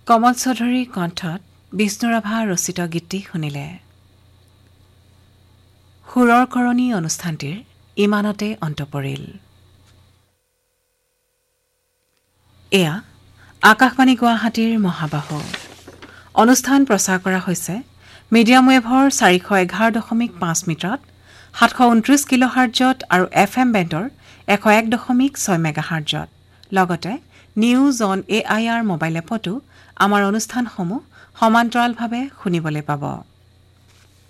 কমল চৌধুৰীৰ কণ্ঠত বিষ্ণুৰাভা ৰচিত গীতটি শুনিলে। সুৰৰ কৰণী অনুষ্ঠানটিৰ ইমানতে অন্ত পৰিল। এয়া আকাশবাণী গুৱাহাটীৰ মহাবাহু। অনুষ্ঠান প্ৰচাৰ কৰা হৈছে মিডিয়াম ৱেভৰ 411.5 মিটাৰত 729 কিলোহাৰ্টজত আৰু FM বেণ্ডৰ 101.6 মেগাহাৰ্টজত। লগতে নিউজ অন AIR মোবাইল এপতো আমাৰ অনুষ্ঠানসমূহ সমান্তৰালভাৱে শুনিবলৈ পাব।